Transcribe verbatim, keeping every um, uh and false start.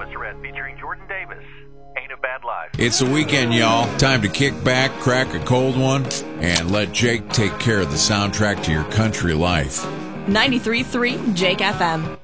Thomas Rhett featuring Jordan Davis. Ain't a Bad Life. It's the weekend, y'all. Time to kick back, crack a cold one, and let Jake take care of the soundtrack to your country life. ninety-three point three Jake F M.